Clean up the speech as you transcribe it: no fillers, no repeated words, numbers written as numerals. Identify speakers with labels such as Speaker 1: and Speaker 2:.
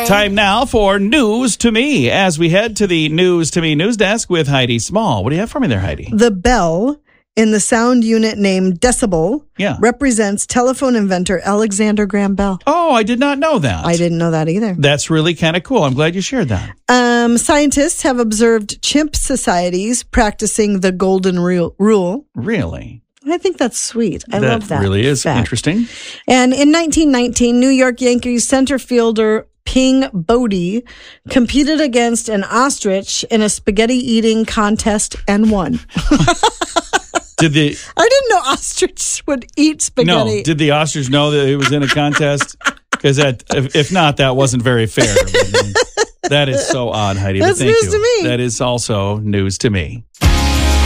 Speaker 1: Time now for News to Me as we head to the News to Me news desk with Heidi Small. What do you have for me there, Heidi?
Speaker 2: The bell in the sound unit named decibel represents telephone inventor Alexander Graham Bell.
Speaker 1: Oh, I did not know that.
Speaker 2: I didn't know that either.
Speaker 1: That's really kind of cool. I'm glad you shared that.
Speaker 2: Scientists have observed chimp societies practicing the golden rule.
Speaker 1: Really?
Speaker 2: I think that's sweet. I love that.
Speaker 1: That really is
Speaker 2: fact.
Speaker 1: Interesting.
Speaker 2: And in 1919, New York Yankees center fielder Ping Bodie competed against an ostrich in a spaghetti eating contest and won. I didn't know ostriches would eat spaghetti.
Speaker 1: No, did the ostrich know that it was in a contest? Because if not, that wasn't very fair. That is so odd, Heidi.
Speaker 2: That's
Speaker 1: but thank
Speaker 2: news
Speaker 1: you.
Speaker 2: to me.
Speaker 1: That is also news to me.